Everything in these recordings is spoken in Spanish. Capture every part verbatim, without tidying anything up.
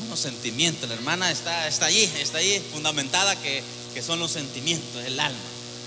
Son los sentimientos. La hermana está, está allí, está allí fundamentada que, que son los sentimientos, el alma.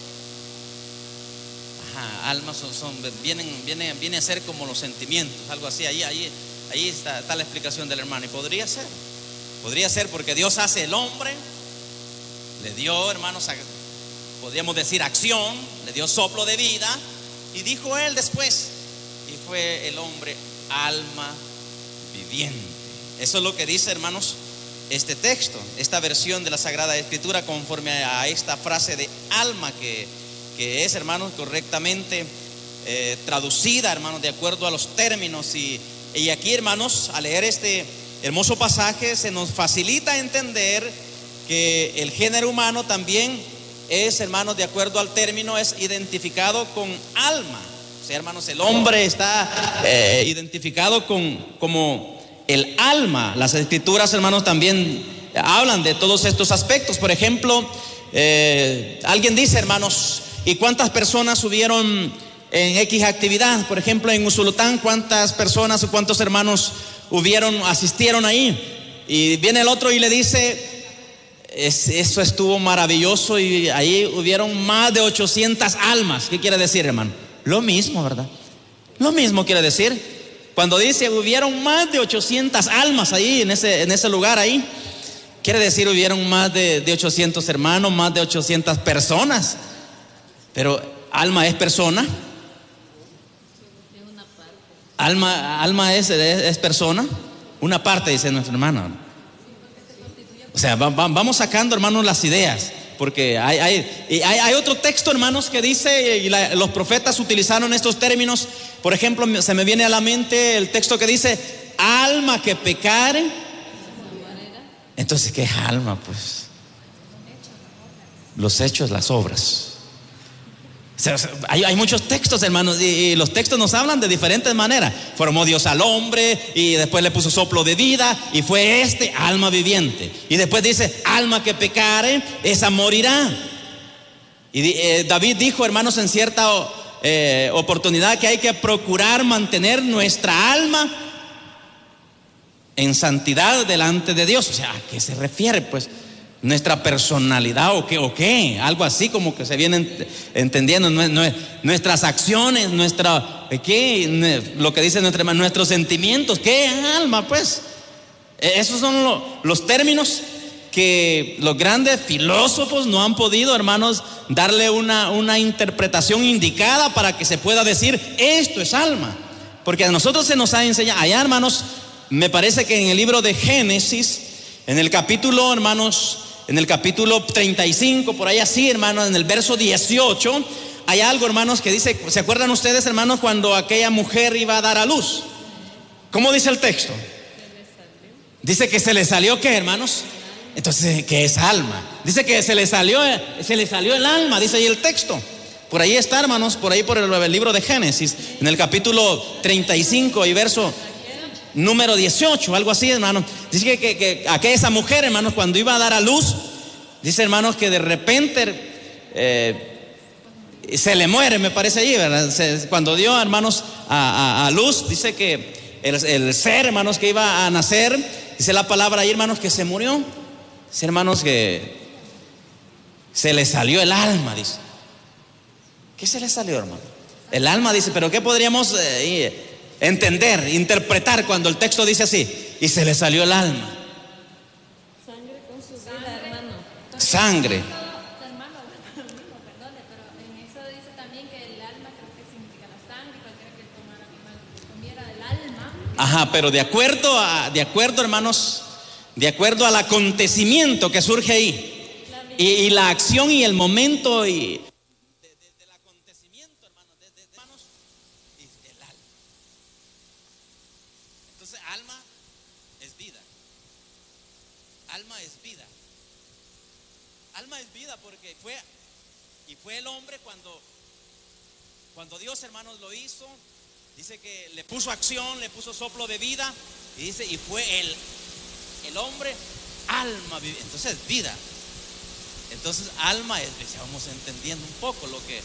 Ajá, almas son, son vienen, viene, viene a ser como los sentimientos, algo así. Ahí, ahí, ahí está, está la explicación del hermano. Y podría ser, podría ser porque Dios hace el hombre, le dio, hermanos, podríamos decir acción, le dio soplo de vida, y dijo él después, y fue el hombre alma viviente. Eso es lo que dice, hermanos, este texto, esta versión de la Sagrada Escritura, conforme a esta frase de alma que, que es, hermanos, correctamente eh, traducida, hermanos, de acuerdo a los términos. Y, y aquí, hermanos, al leer este hermoso pasaje, se nos facilita entender que el género humano también es, hermanos, de acuerdo al término, es identificado con alma. O sea, hermanos, el hombre está eh, identificado con, como el alma. Las escrituras, hermanos, también hablan de todos estos aspectos. Por ejemplo, eh, alguien dice, hermanos, ¿y cuántas personas hubieron en X actividad? Por ejemplo, en Usulután, ¿cuántas personas o cuántos hermanos hubieron, asistieron ahí? Y viene el otro y le dice, Es, eso estuvo maravilloso y ahí hubieron más de ochocientas almas. ¿Qué quiere decir, hermano? Lo mismo, ¿verdad? Lo mismo quiere decir. Cuando dice hubieron más de ochocientas almas ahí, en ese, en ese lugar ahí, quiere decir hubieron más de, de ochocientos hermanos, más de ochocientas personas. Pero alma es persona. Alma, alma es, es, es persona. Una parte, dice nuestro hermano. O sea, va, va, vamos sacando, hermanos, las ideas, porque hay, hay, hay, hay otro texto, hermanos, que dice, y la, los profetas utilizaron estos términos. Por ejemplo, se me viene a la mente el texto que dice, alma que pecare. Entonces, ¿qué es alma? Pues los hechos, las obras. O sea, hay, hay muchos textos, hermanos, y, y los textos nos hablan de diferentes maneras. Formó Dios al hombre y después le puso soplo de vida y fue este alma viviente. Y después dice, alma que pecare, esa morirá. Y eh, David dijo, hermanos, en cierta eh, oportunidad que hay que procurar mantener nuestra alma en santidad delante de Dios. O sea, ¿a qué se refiere? Pues nuestra personalidad o qué, o qué, algo así como que se viene entendiendo, nuestras acciones, nuestra, ¿qué? Lo que dice nuestra, nuestros sentimientos, ¿qué alma? Pues esos son lo, los términos que los grandes filósofos no han podido, hermanos, darle una, una interpretación indicada para que se pueda decir esto es alma, porque a nosotros se nos ha enseñado allá, hermanos, me parece que en el libro de Génesis, en el capítulo, hermanos, en el capítulo treinta y cinco, por ahí así, hermanos, en el verso dieciocho, hay algo, hermanos, que dice, ¿se acuerdan ustedes, hermanos, cuando aquella mujer iba a dar a luz? ¿Cómo dice el texto? Dice que se le salió, ¿qué, hermanos? Entonces, ¿qué es alma? Dice que se le salió, se le salió el alma, dice ahí el texto. Por ahí está, hermanos, por ahí por el, el libro de Génesis, en el capítulo treinta y cinco y verso número dieciocho, algo así, hermanos. Dice que, que, que aquella esa mujer, hermanos, cuando iba a dar a luz, dice, hermanos, que de repente eh, se le muere, me parece allí, ¿verdad? Se, cuando dio, hermanos, a, a, a luz, dice que el, el ser, hermanos, que iba a nacer, dice la palabra ahí, hermanos, que se murió. Dice, hermanos, que se le salió el alma, dice. ¿Qué se le salió, hermano? El alma, dice, pero ¿qué podríamos eh, entender, interpretar cuando el texto dice así? Y se le salió el alma. Sangre con su vida, hermano. Sangre. Hermano, perdone, pero en eso dice también que el alma creo que significa la sangre, cualquiera que tomara animal comiera del alma. Ajá, pero de acuerdo a, de acuerdo, hermanos, de acuerdo al acontecimiento que surge ahí, y, y la acción y el momento y de, de, del acontecimiento, hermanos, de, de, hermanos, y el alma. Entonces, alma es vida. Alma es vida. Alma es vida porque fue y fue el hombre cuando cuando Dios, hermanos, lo hizo. Dice que le puso acción, le puso soplo de vida y dice y fue el el hombre alma viviente. Entonces vida. Entonces alma es, ya vamos entendiendo un poco lo que.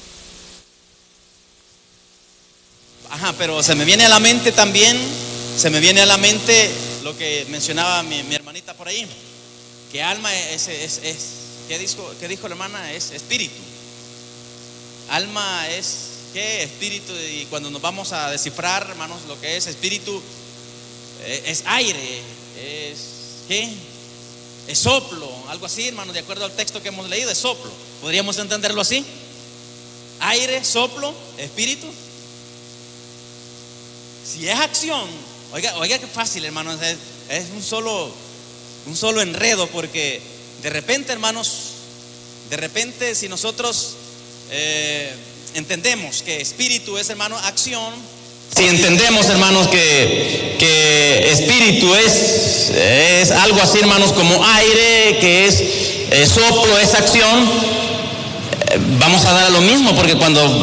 Ajá, pero se me viene a la mente también, se me viene a la mente lo que mencionaba mi, mi hermanita por ahí, que alma es, es, es ¿qué dijo, qué dijo la hermana? Es espíritu. Alma es, ¿qué? Espíritu. Y cuando nos vamos a descifrar, hermanos, lo que es espíritu, eh, es aire, es, ¿qué? Es soplo, algo así, hermanos, de acuerdo al texto que hemos leído, es soplo. ¿Podríamos entenderlo así? Aire, soplo, espíritu. Si es acción, oiga, oiga qué fácil, hermanos, es, es un solo, un solo enredo, porque de repente, hermanos, de repente si nosotros eh, entendemos que espíritu es, hermano, acción, si entendemos, hermanos, que, que espíritu es, es algo así, hermanos, como aire, que es eh, soplo, es acción, eh, vamos a dar a lo mismo, porque cuando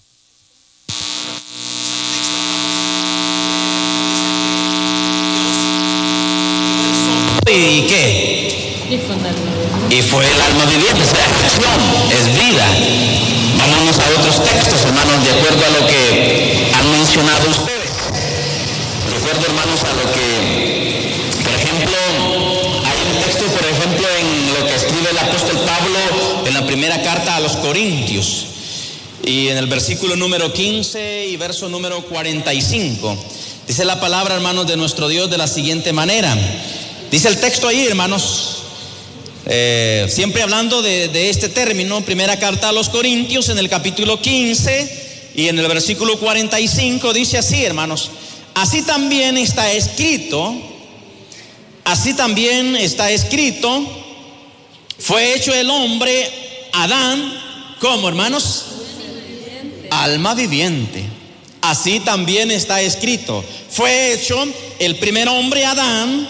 ¿y qué? Y fue el alma viviente, es acción, es vida. Vámonos a otros textos, hermanos, de acuerdo a lo que han mencionado ustedes. De acuerdo, hermanos, a lo que, por ejemplo, hay un texto, por ejemplo, en lo que escribe el apóstol Pablo en la primera carta a los Corintios, y en el versículo número quince y verso número cuarenta y cinco. Dice la palabra, hermanos, de nuestro Dios de la siguiente manera. Dice el texto ahí, hermanos, eh, siempre hablando de, de este término, primera carta a los Corintios, en el capítulo quince y en el versículo cuarenta y cinco, dice así, hermanos: así también está escrito, así también está escrito, fue hecho el hombre Adán, ¿cómo, hermanos? Alma viviente. Así también está escrito, fue hecho el primer hombre Adán,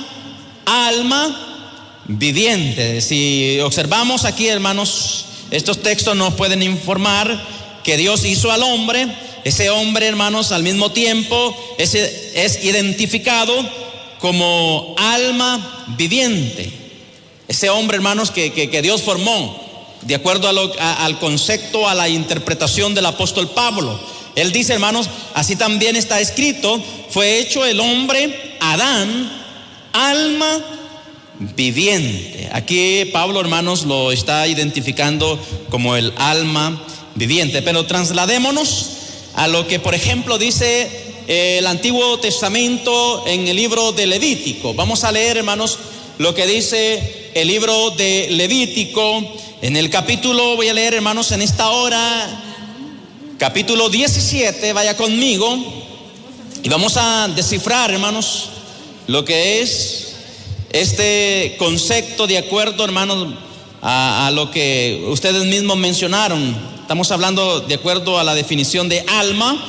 alma viviente. Si observamos aquí, hermanos, estos textos nos pueden informar que Dios hizo al hombre. Ese hombre, hermanos, al mismo tiempo es, es identificado como alma viviente. Ese hombre, hermanos, que, que, que Dios formó de acuerdo a lo, a, al concepto, a la interpretación del apóstol Pablo. Él dice, hermanos, así también está escrito, fue hecho el hombre Adán, alma viviente. Aquí Pablo, hermanos, lo está identificando como el alma viviente. Pero trasladémonos a lo que, por ejemplo, dice el Antiguo Testamento en el libro de Levítico. Vamos a leer, hermanos, lo que dice el libro de Levítico en el capítulo, voy a leer, hermanos, en esta hora, capítulo diecisiete, vaya conmigo, y vamos a descifrar, hermanos, lo que es este concepto de acuerdo, hermanos, a, a lo que ustedes mismos mencionaron. Estamos hablando de acuerdo a la definición de alma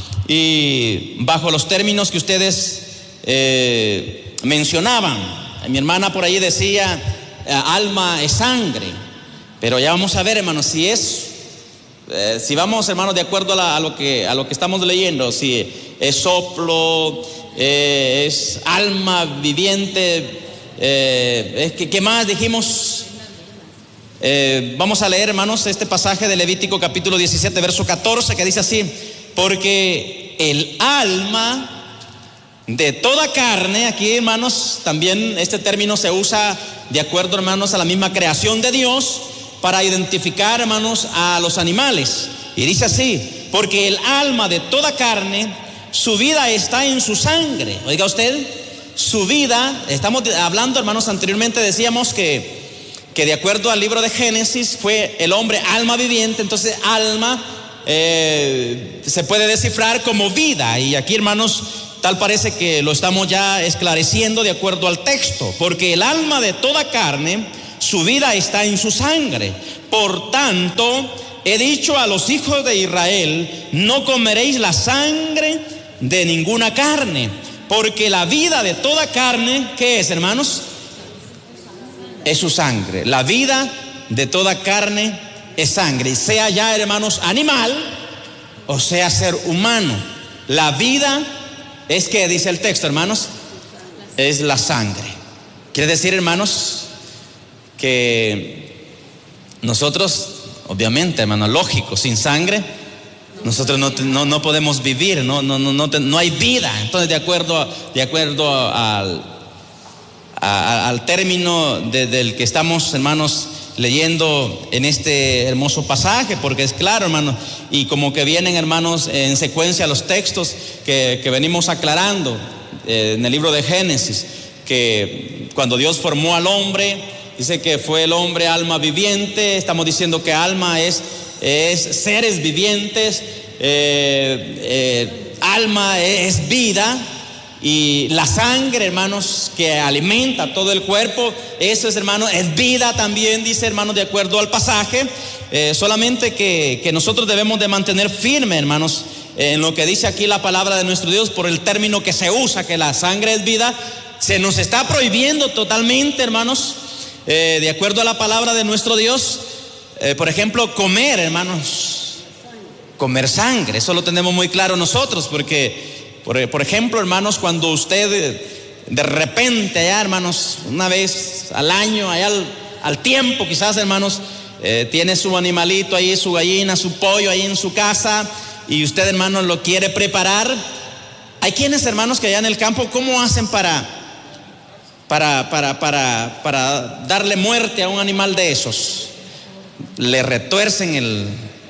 y bajo los términos que ustedes eh, mencionaban. Mi hermana por ahí decía, alma es sangre, pero ya vamos a ver, hermanos, si es, eh, si vamos, hermanos, de acuerdo a, la, a, lo que, a lo que estamos leyendo, si es soplo, eh, es alma viviente, eh, es que, ¿qué más dijimos? Eh, vamos a leer, hermanos, este pasaje de Levítico capítulo diecisiete, verso catorce, que dice así: porque el alma de toda carne, aquí, hermanos, también este término se usa de acuerdo, hermanos, a la misma creación de Dios para identificar, hermanos, a los animales. Y dice así: porque el alma de toda carne, su vida está en su sangre. Oiga usted, su vida, estamos hablando, hermanos, anteriormente decíamos que, que de acuerdo al libro de Génesis fue el hombre alma viviente. Entonces alma eh, se puede descifrar como vida, y aquí, hermanos, tal parece que lo estamos ya esclareciendo de acuerdo al texto. Porque el alma de toda carne, su vida está en su sangre. Por tanto, he dicho a los hijos de Israel: no comeréis la sangre de ninguna carne, porque la vida de toda carne, ¿qué es, hermanos? Es su sangre. La vida de toda carne es sangre, sea ya, hermanos, animal o sea ser humano. La vida es, que dice el texto, hermanos, es la sangre. Quiere decir, hermanos, que nosotros, obviamente, hermano, lógico, sin sangre nosotros no, no, no podemos vivir, no, no, no, no, no hay vida. Entonces, de acuerdo, de acuerdo al, a, al término de, del que estamos, hermanos, leyendo en este hermoso pasaje, porque es claro, hermanos, y como que vienen, hermanos, en secuencia los textos que, que venimos aclarando eh, en el libro de Génesis, que cuando Dios formó al hombre, dice que fue el hombre alma viviente. Estamos diciendo que alma es, es seres vivientes, eh, eh, alma es vida. Y la sangre, hermanos, que alimenta todo el cuerpo, eso es, hermanos, es vida también, dice, hermanos, de acuerdo al pasaje. Eh, solamente que, que nosotros debemos de mantener firme, hermanos, en lo que dice aquí la palabra de nuestro Dios, por el término que se usa, que la sangre es vida. Se nos está prohibiendo totalmente, hermanos, eh, de acuerdo a la palabra de nuestro Dios, eh, por ejemplo, comer, hermanos, comer sangre. Eso lo tenemos muy claro nosotros, porque Por, por ejemplo, hermanos, cuando usted de repente allá, hermanos, una vez al año, allá al, al tiempo quizás, hermanos, eh, tiene su animalito ahí, su gallina, su pollo ahí en su casa, y usted, hermanos, lo quiere preparar. Hay quienes, hermanos, que allá en el campo, ¿cómo hacen para, para, para, para, para darle muerte a un animal de esos? Le retuercen el,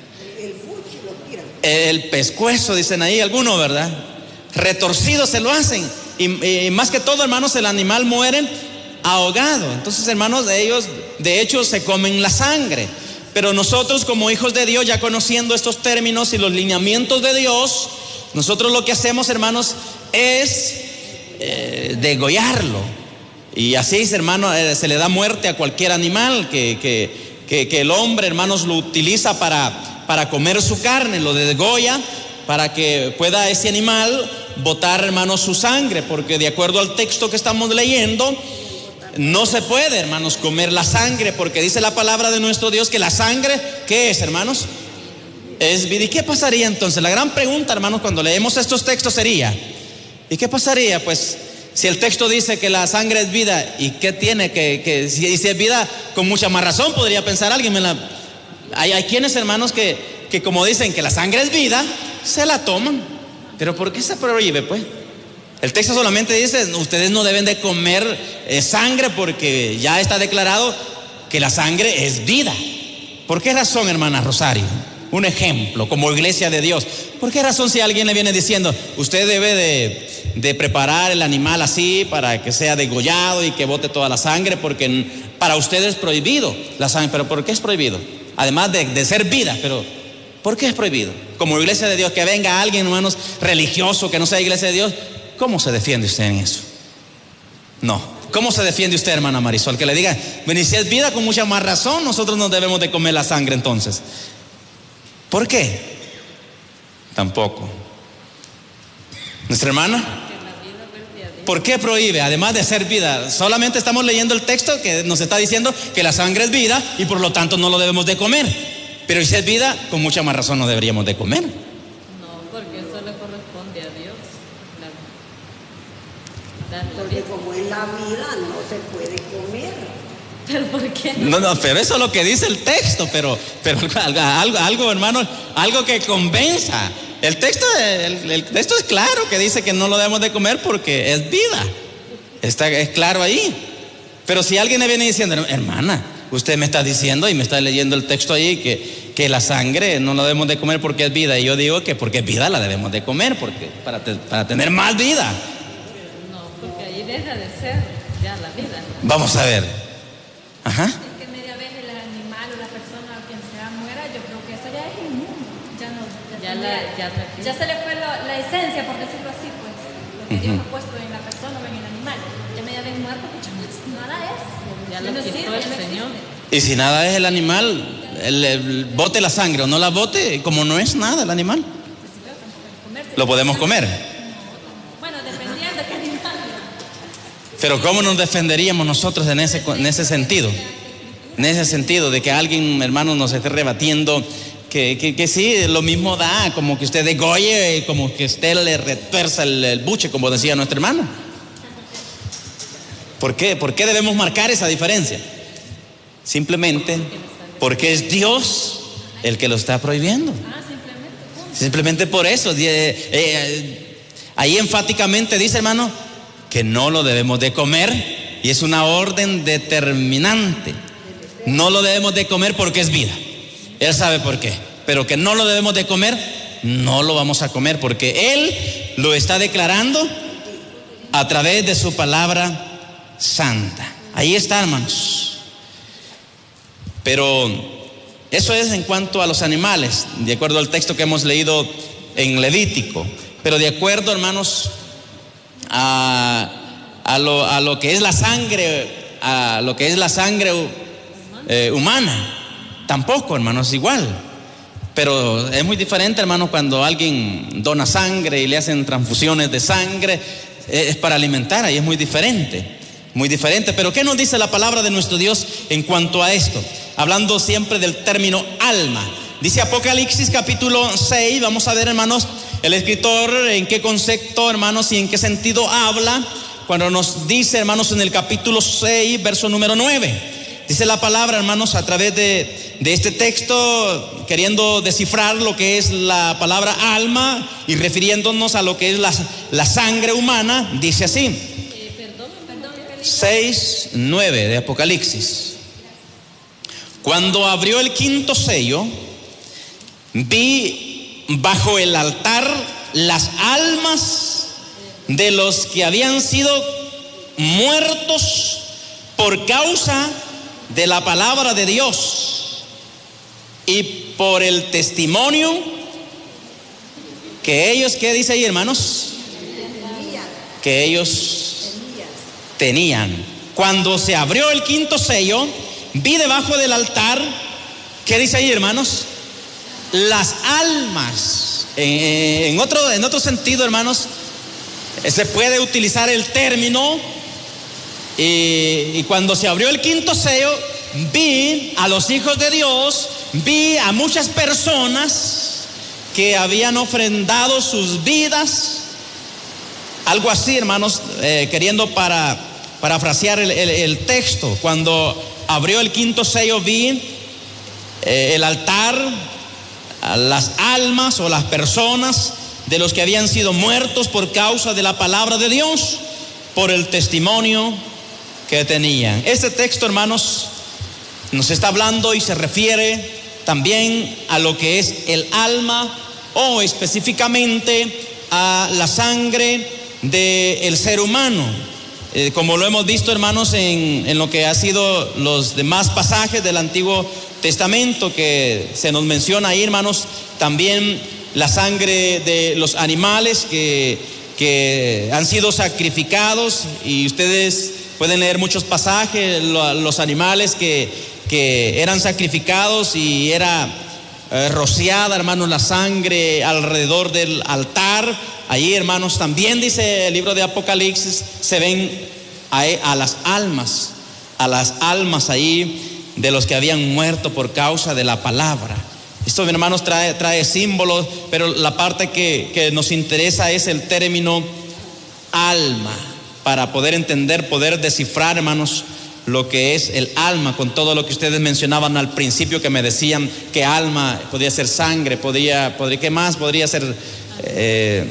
el pescuezo, dicen ahí algunos, ¿verdad? Retorcido se lo hacen, y, y más que todo, hermanos, el animal muere ahogado. Entonces, hermanos, ellos de hecho se comen la sangre. Pero nosotros, como hijos de Dios, ya conociendo estos términos y los lineamientos de Dios, nosotros lo que hacemos, hermanos, es eh, degollarlo. Y así, hermano, eh, se le da muerte a cualquier animal que, que, que, que el hombre, hermanos, lo utiliza para, para comer su carne, lo degolla para que pueda ese animal botar, hermanos, su sangre, porque de acuerdo al texto que estamos leyendo, no se puede, hermanos, comer la sangre, porque dice la palabra de nuestro Dios que la sangre, ¿qué es, hermanos? Es vida. ¿Y qué pasaría entonces? La gran pregunta, hermanos, cuando leemos estos textos sería, ¿y qué pasaría? Pues si el texto dice que la sangre es vida, ¿y qué tiene que, que si, si es vida, con mucha más razón podría pensar alguien? Me la, hay, hay quienes, hermanos, que, que como dicen que la sangre es vida, se la toman. Pero ¿por qué se prohíbe, pues? El texto solamente dice, ustedes no deben de comer eh, sangre, porque ya está declarado que la sangre es vida. ¿Por qué razón, hermana Rosario? Un ejemplo, como iglesia de Dios. ¿Por qué razón, si alguien le viene diciendo, usted debe de, de preparar el animal así para que sea degollado y que bote toda la sangre, porque para usted es prohibido la sangre? ¿Pero por qué es prohibido? Además de, de ser vida, pero ¿por qué es prohibido? Como iglesia de Dios, que venga alguien, hermanos, religioso, que no sea iglesia de Dios, ¿cómo se defiende usted en eso? No. ¿Cómo se defiende usted, hermana Marisol? Que le diga, bueno, y si es vida, con mucha más razón, nosotros no debemos de comer la sangre entonces. ¿Por qué? Tampoco. ¿Nuestra hermana? ¿Por qué prohíbe? Además de ser vida, solamente estamos leyendo el texto que nos está diciendo que la sangre es vida y por lo tanto no lo debemos de comer. Pero si es vida, con mucha más razón no deberíamos de comer. No, porque eso le corresponde a Dios. La, la porque como es la vida, no se puede comer. ¿Pero por qué? No, no, pero eso es lo que dice el texto, pero, pero algo, algo, hermano, algo que convenza. El texto, el, el texto es claro que dice que no lo debemos de comer porque es vida. Está, es claro ahí. Pero si alguien le viene diciendo, hermana, usted me está diciendo y me está leyendo el texto ahí que, que la sangre no la debemos de comer porque es vida, y yo digo que porque es vida la debemos de comer, porque para, te, para tener más vida. No, porque ahí deja de ser ya la vida. Vamos a ver. Ajá. Es que media vez el animal o la persona o quien sea muera, yo creo que eso ya es inmundo. Ya no, ya, Ya, se, la, le, ya, no- ya se le fue lo- la esencia, por decirlo así, pues. Lo que Dios ha puesto en la persona o en el animal. Ya media vez muerto, pues ya no- nada es. Ya Ya lo no quitó sirve, el ya no Señor. existe. Y si nada es el animal, el, el bote la sangre o no la bote, como no es nada el animal, lo podemos comer. Bueno, dependiendo de qué animal. Pero ¿cómo nos defenderíamos nosotros en ese, en ese sentido? En ese sentido de que alguien, hermano, nos esté rebatiendo que, que, que sí, lo mismo da, como que usted degolle, como que usted le retuerza el, el buche, como decía nuestro hermano. ¿Por qué? ¿Por qué debemos marcar esa diferencia? Simplemente porque es Dios el que lo está prohibiendo. Ah, simplemente. punto. Simplemente por eso. Eh, eh, ahí enfáticamente dice, hermano, que no lo debemos de comer y es una orden determinante. No lo debemos de comer porque es vida. Él sabe por qué, pero que no lo debemos de comer, no lo vamos a comer porque Él lo está declarando a través de su palabra santa. Ahí está, hermanos. Pero eso es en cuanto a los animales, de acuerdo al texto que hemos leído en Levítico. Pero de acuerdo, hermanos, a, a, lo, a lo que es la sangre, a lo que es la sangre eh, humana, tampoco, hermanos, igual. Pero es muy diferente, hermanos, cuando alguien dona sangre y le hacen transfusiones de sangre, es para alimentar, ahí es muy diferente. Muy diferente, pero ¿qué nos dice la palabra de nuestro Dios en cuanto a esto? Hablando siempre del término alma. Dice Apocalipsis capítulo seis, vamos a ver, hermanos, el escritor en qué concepto, hermanos, y en qué sentido habla cuando nos dice, hermanos, en el capítulo seis, verso número nueve. Dice la palabra, hermanos, a través de, de este texto, queriendo descifrar lo que es la palabra alma y refiriéndonos a lo que es la, la sangre humana, dice así. seis, nueve de Apocalipsis. Cuando abrió el quinto sello, vi bajo el altar las almas de los que habían sido muertos por causa de la palabra de Dios y por el testimonio que ellos, ¿qué dice ahí, hermanos? Que ellos tenían. Cuando se abrió el quinto sello, vi debajo del altar, ¿qué dice ahí, hermanos? Las almas. En, en otro, en otro sentido, hermanos, se puede utilizar el término y, y cuando se abrió el quinto sello, vi a los hijos de Dios, vi a muchas personas que habían ofrendado sus vidas. Algo así, hermanos, eh, queriendo para parafrasear el, el, el texto. Cuando abrió el quinto sello, vi eh, el altar, las almas o las personas de los que habían sido muertos por causa de la palabra de Dios, por el testimonio que tenían. Este texto, hermanos, nos está hablando y se refiere también a lo que es el alma o específicamente a la sangre del ser humano, eh, como lo hemos visto, hermanos, en, en lo que ha sido los demás pasajes del Antiguo Testamento, que se nos menciona ahí, hermanos, también la sangre de los animales que, que han sido sacrificados, y ustedes pueden leer muchos pasajes, lo, los animales que, que eran sacrificados y era eh, rociada, hermanos, la sangre alrededor del altar. Ahí, hermanos, también dice el libro de Apocalipsis, se ven a, a las almas, a las almas ahí de los que habían muerto por causa de la palabra. Esto, hermanos, trae, trae símbolos, pero la parte que, que nos interesa es el término alma, para poder entender, poder descifrar, hermanos, lo que es el alma, con todo lo que ustedes mencionaban al principio, que me decían que alma podía ser sangre, podría, podría ¿qué más? Podría ser... Eh,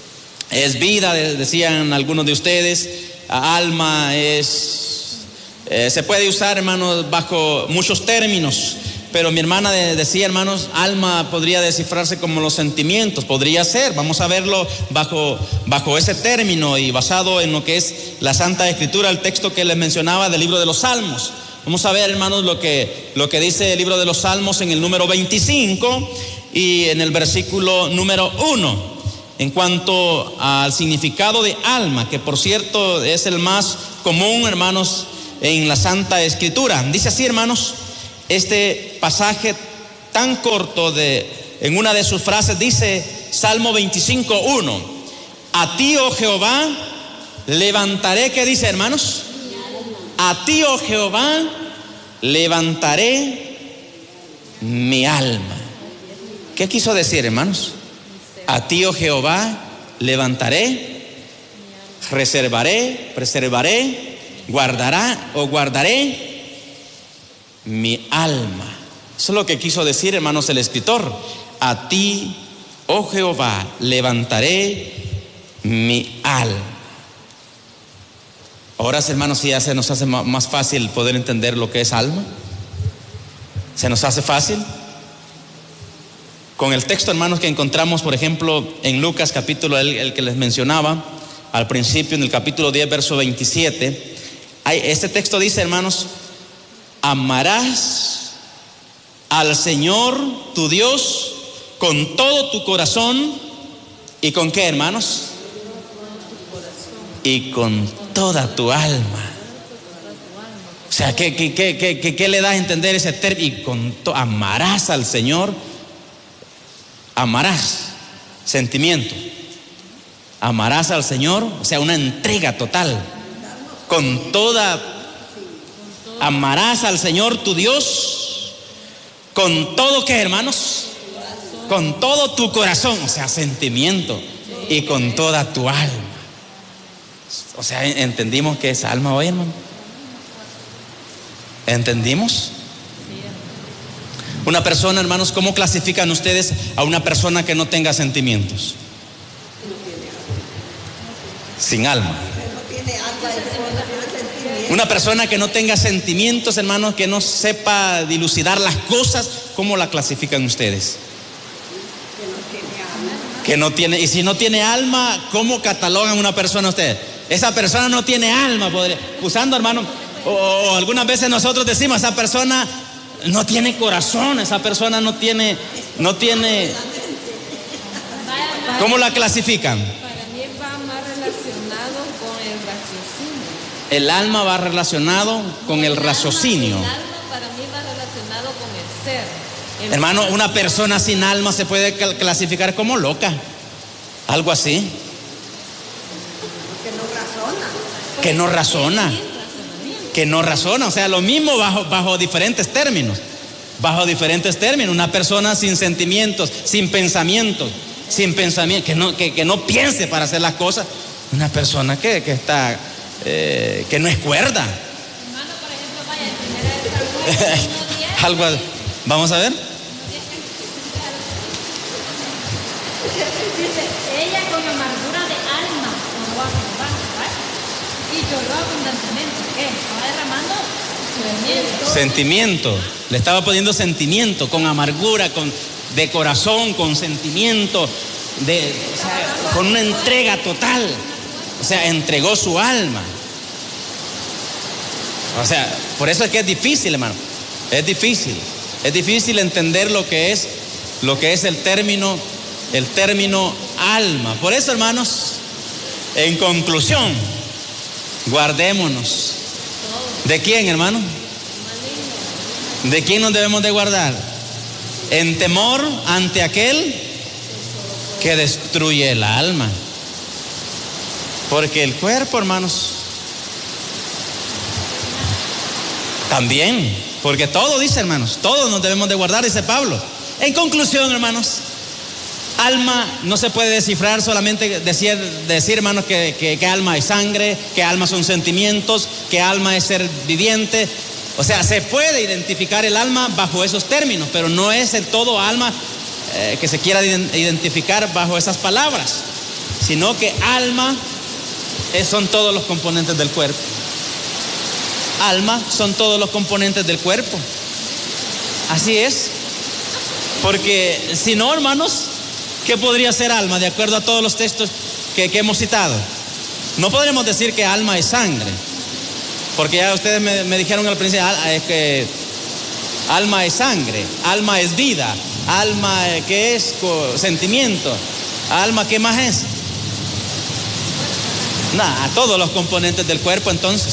es vida, decían algunos de ustedes. Alma es, eh, se puede usar, hermanos, bajo muchos términos, pero mi hermana decía, hermanos, alma podría descifrarse como los sentimientos, podría ser. Vamos a verlo bajo, bajo ese término y basado en lo que es la Santa Escritura, el texto que les mencionaba del libro de los Salmos. Vamos a ver, hermanos, lo que, lo que dice el libro de los Salmos en el número veinticinco y en el versículo número uno. En cuanto al significado de alma, que por cierto es el más común, hermanos, en la Santa Escritura. Dice así, hermanos, este pasaje tan corto, de, en una de sus frases dice, Salmo veinticinco, uno: a ti, oh Jehová, levantaré, ¿qué dice, hermanos? A ti, oh Jehová, levantaré mi alma. ¿Qué quiso decir, hermanos? A ti, oh Jehová, levantaré, reservaré, preservaré, guardará o guardaré mi alma. Eso es lo que quiso decir, hermanos, el escritor. A ti, oh Jehová, levantaré mi alma. Ahora, hermanos, si ya se nos hace más fácil poder entender lo que es alma. ¿Se nos hace fácil? Con el texto, hermanos, que encontramos, por ejemplo, en Lucas capítulo, el, el que les mencionaba al principio, en el capítulo diez, verso veintisiete, hay, este texto dice, hermanos, amarás al Señor tu Dios con todo tu corazón. ¿Y con qué, hermanos? Y con toda tu alma. O sea, ¿qué, qué, qué, qué, qué le da a entender ese término? Y con to- amarás al Señor. Amarás, sentimiento. Amarás al Señor, o sea, una entrega total. Con toda, amarás al Señor tu Dios. Con todo, ¿qué, hermanos? Con todo tu corazón, o sea, sentimiento. Y con toda tu alma. O sea, ¿entendimos qué es alma hoy, hermano? ¿Entendimos? Una persona, hermanos, ¿cómo clasifican ustedes a una persona que no tenga sentimientos? Sin alma. Una persona que no tenga sentimientos, hermanos, que no sepa dilucidar las cosas, ¿cómo la clasifican ustedes? Que no tiene, y si no tiene alma, ¿cómo catalogan a una persona ustedes? Esa persona no tiene alma, podría, usando, hermano, o, o algunas veces nosotros decimos, esa persona no tiene corazón, esa persona no tiene, no tiene. ¿Cómo la clasifican? Para mí va más relacionado con el raciocinio. El alma va relacionado con el raciocinio. El alma para mí va relacionado con el ser. El Hermano, una persona sin alma se puede cal- clasificar como loca, algo así, Que no razona. que no razona. sin razonamiento. Que no razona, o sea, lo mismo bajo, bajo diferentes términos, bajo diferentes términos, una persona sin sentimientos, sin pensamientos, sin pensamiento, que no, que, que no piense para hacer las cosas, una persona que, que está, eh, que no es cuerda. Hermano, por ejemplo, vaya, en primera de Samuel uno diez, Algo, vamos a ver. dice, ella con amargura de alma oró a Jehová, ¿verdad? Y lloró abundantemente. ¿Qué? Estaba derramando sentimiento. Sentimiento, le estaba poniendo sentimiento, con amargura, con, de corazón, con sentimiento, de, o sea, con una entrega total, o sea, entregó su alma. O sea, por eso es que es difícil, hermano, es difícil, es difícil entender lo que es, lo que es el término, el término alma. Por eso, hermanos, en conclusión, guardémonos. ¿De quién, hermano? ¿De quién nos debemos de guardar? En temor ante aquel que destruye el alma. Porque el cuerpo, hermanos, también, porque todo dice, hermanos, todos nos debemos de guardar, dice Pablo. En conclusión, hermanos, alma no se puede descifrar solamente decir, decir hermanos, que, que, que alma es sangre, que alma son sentimientos, que alma es ser viviente. O sea, se puede identificar el alma bajo esos términos, pero no es el todo alma eh, que se quiera identificar bajo esas palabras, sino que alma es, son todos los componentes del cuerpo. Alma son todos los componentes del cuerpo. Así es. Porque si no, hermanos, ¿qué podría ser alma de acuerdo a todos los textos que, que hemos citado? No podremos decir que alma es sangre, porque ya ustedes me, me dijeron al principio es que alma es sangre, alma es vida, alma que es sentimiento, alma ¿qué más es? Nada, todos los componentes del cuerpo. Entonces,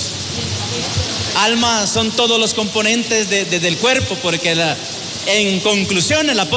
alma son todos los componentes de, de, del cuerpo, porque la, en conclusión el apóstol